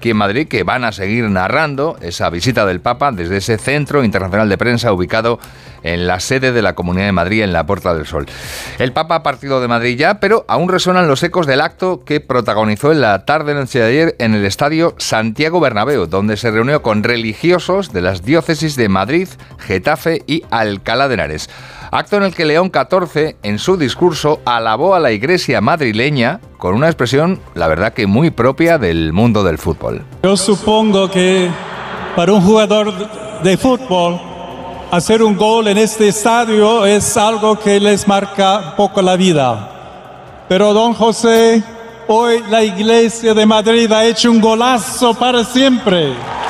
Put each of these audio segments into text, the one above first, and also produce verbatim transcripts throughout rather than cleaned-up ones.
aquí en Madrid, que van a seguir narrando esa visita del Papa desde ese Centro Internacional de Prensa ubicado en la sede de la Comunidad de Madrid, en la Puerta del Sol. El Papa ha partido de Madrid ya, pero aún resuenan los ecos del acto que protagonizó en la tarde-noche de ayer en el Estadio Santiago Bernabéu, donde se reunió con religiosos de las diócesis de Madrid, Getafe y Alcalá de Henares. Acto en el que León catorce, en su discurso, alabó a la Iglesia madrileña con una expresión, la verdad que muy propia del mundo del fútbol. Yo supongo que para un jugador de fútbol, hacer un gol en este estadio es algo que les marca un poco la vida. Pero don José, hoy la Iglesia de Madrid ha hecho un golazo para siempre.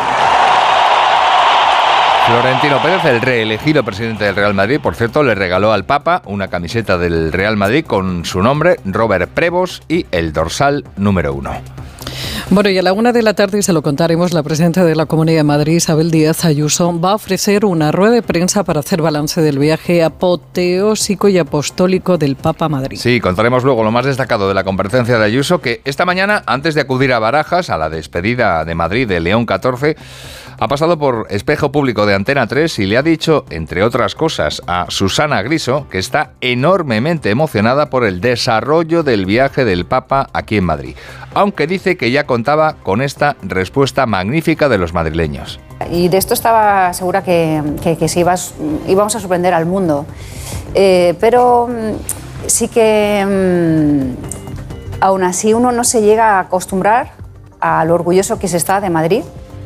Florentino Pérez, el reelegido presidente del Real Madrid, por cierto, le regaló al Papa una camiseta del Real Madrid con su nombre, Robert Prevost, y el dorsal número uno. Bueno, y a la una de la tarde, se lo contaremos, la presidenta de la Comunidad de Madrid, Isabel Díaz Ayuso, va a ofrecer una rueda de prensa para hacer balance del viaje apoteósico y apostólico del Papa a Madrid. Sí, contaremos luego lo más destacado de la comparecencia de Ayuso, que esta mañana, antes de acudir a Barajas, a la despedida de Madrid de León catorce, ha pasado por espejo público de Antena tres y le ha dicho, entre otras cosas, a Susana Griso, que está enormemente emocionada por el desarrollo del viaje del Papa aquí en Madrid, aunque dice que ya contaba con esta respuesta magnífica de los madrileños. Y de esto estaba segura que, que, que se iba, íbamos a sorprender al mundo. Eh, pero sí que mmm, aún así uno no se llega a acostumbrar a lo orgulloso que se está de Madrid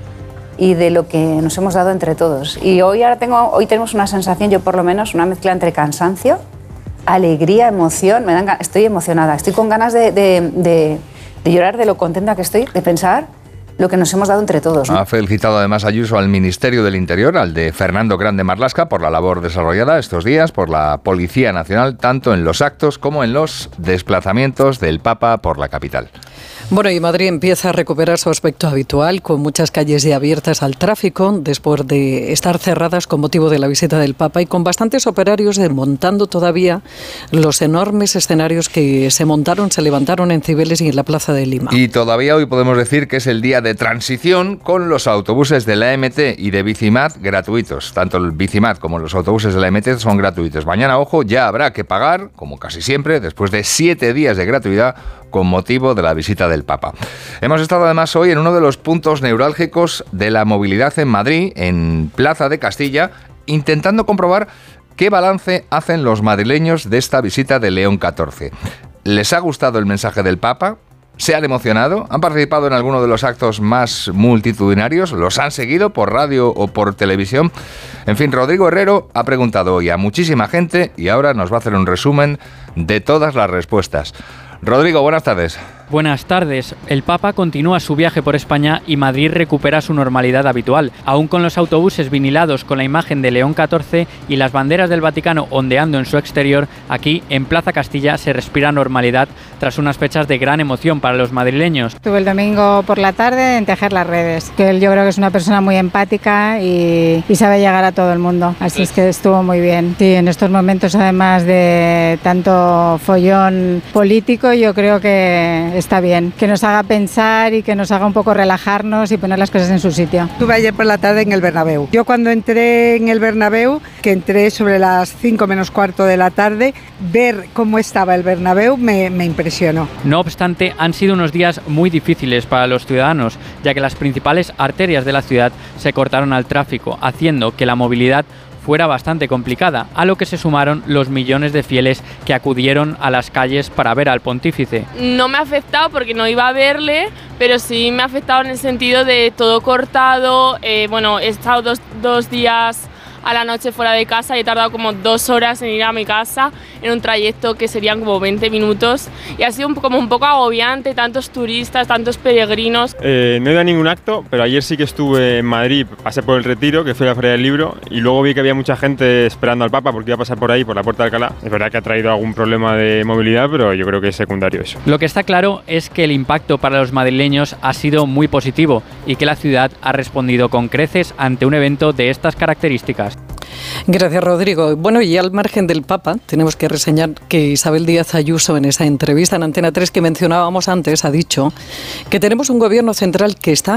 y de lo que nos hemos dado entre todos. Y hoy, ahora tengo, hoy tenemos una sensación, yo por lo menos, una mezcla entre cansancio, alegría, emoción. Me dan, estoy emocionada, estoy con ganas de, de, de, de llorar de lo contenta que estoy, de pensar lo que nos hemos dado entre todos, ¿no? Ha felicitado además Ayuso al Ministerio del Interior, al de Fernando Grande Marlaska, por la labor desarrollada estos días por la Policía Nacional, tanto en los actos como en los desplazamientos del Papa por la capital. Bueno, y Madrid empieza a recuperar su aspecto habitual, con muchas calles ya abiertas al tráfico, después de estar cerradas con motivo de la visita del Papa, y con bastantes operarios desmontando todavía los enormes escenarios que se montaron, se levantaron en Cibeles y en la Plaza de Lima. Y todavía hoy podemos decir que es el día de transición, con los autobuses de la E M T y de Bicimat gratuitos. Tanto el Bicimat como los autobuses de la E M T son gratuitos. Mañana, ojo, ya habrá que pagar, como casi siempre, después de siete días de gratuidad, con motivo de la visita del Papa. Hemos estado además hoy en uno de los puntos neurálgicos de la movilidad en Madrid, en Plaza de Castilla, intentando comprobar qué balance hacen los madrileños de esta visita de León catorce. ¿Les ha gustado el mensaje del Papa? ¿Se han emocionado? ¿Han participado en alguno de los actos más multitudinarios? ¿Los han seguido por radio o por televisión? En fin, Rodrigo Herrero ha preguntado hoy a muchísima gente y ahora nos va a hacer un resumen de todas las respuestas. Rodrigo, buenas tardes. Buenas tardes. El Papa continúa su viaje por España y Madrid recupera su normalidad habitual. Aún con los autobuses vinilados con la imagen de León catorce y las banderas del Vaticano ondeando en su exterior, aquí en Plaza Castilla se respira normalidad tras unas fechas de gran emoción para los madrileños. Estuve el domingo por la tarde en tejer las redes, que él yo creo que es una persona muy empática y, y sabe llegar a todo el mundo, así es que estuvo muy bien. Sí, en estos momentos además de tanto follón político, yo creo que está bien, que nos haga pensar y que nos haga un poco relajarnos y poner las cosas en su sitio. Estuve ayer por la tarde en el Bernabéu. Yo cuando entré en el Bernabéu, que entré sobre las cinco menos cuarto de la tarde, ver cómo estaba el Bernabéu me, me impresionó. No obstante, han sido unos días muy difíciles para los ciudadanos, ya que las principales arterias de la ciudad se cortaron al tráfico, haciendo que la movilidad fuera bastante complicada, a lo que se sumaron los millones de fieles que acudieron a las calles para ver al pontífice. No me ha afectado porque no iba a verle, pero sí me ha afectado en el sentido de todo cortado. Eh, bueno, he estado dos, dos días a la noche fuera de casa y he tardado como dos horas en ir a mi casa en un trayecto que serían como veinte minutos y ha sido un, como un poco agobiante, tantos turistas, tantos peregrinos. Eh, no he ido a ningún acto, pero ayer sí que estuve en Madrid, pasé por el Retiro, que fue la Feria del Libro, y luego vi que había mucha gente esperando al Papa porque iba a pasar por ahí, por la Puerta de Alcalá. Es verdad que ha traído algún problema de movilidad, pero yo creo que es secundario eso. Lo que está claro es que el impacto para los madrileños ha sido muy positivo y que la ciudad ha respondido con creces ante un evento de estas características. Gracias, Rodrigo. Bueno, y al margen del Papa, tenemos que reseñar que Isabel Díaz Ayuso, en esa entrevista en Antena tres que mencionábamos antes, ha dicho que tenemos un gobierno central que está